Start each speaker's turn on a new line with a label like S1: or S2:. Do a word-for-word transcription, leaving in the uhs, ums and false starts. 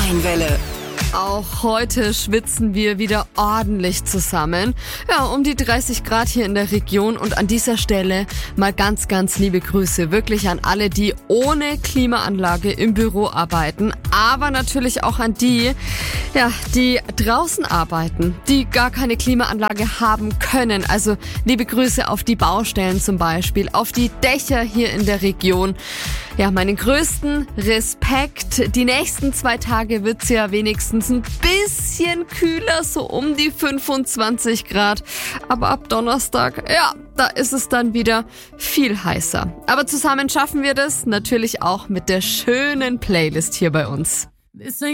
S1: Welle.
S2: Auch heute schwitzen wir wieder ordentlich zusammen. Ja, um die dreißig Grad hier in der Region und an dieser Stelle mal ganz, ganz liebe Grüße wirklich an alle, die ohne Klimaanlage im Büro arbeiten, aber natürlich auch an die, ja, die draußen arbeiten, die gar keine Klimaanlage haben können. Also liebe Grüße auf die Baustellen zum Beispiel, auf die Dächer hier in der Region. Ja, meinen größten Respekt. Die nächsten zwei Tage wird's ja wenigstens ein bisschen kühler, so um die fünfundzwanzig Grad. Aber ab Donnerstag, ja, da ist es dann wieder viel heißer. Aber zusammen schaffen wir das natürlich auch mit der schönen Playlist hier bei uns.